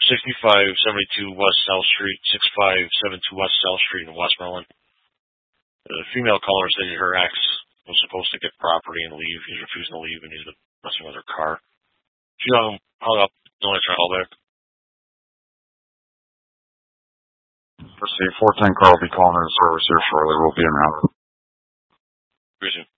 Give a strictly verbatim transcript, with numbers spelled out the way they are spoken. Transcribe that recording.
sixty-five seventy-two West South Street, sixty-five seventy-two West South Street in Westmoreland. The female caller said her ex was supposed to get property and leave. He's refusing to leave, and he's been messing with her car. She hung, hung up. No one tried to call back. Let's see, four ten car will be calling her service here shortly. We'll be around. Appreciate it.